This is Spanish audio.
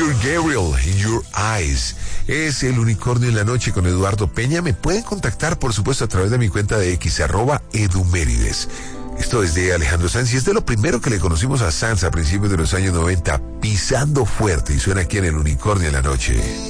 Peter Gabriel, In Your Eyes. Es El Unicornio en la Noche con Eduardo Peña. Me pueden contactar, por supuesto, a través de mi cuenta de X, @edumérides. Esto es de Alejandro Sanz y es de lo primero que le conocimos a Sanz a principios de los años 90, pisando fuerte, y suena aquí en El Unicornio en la Noche.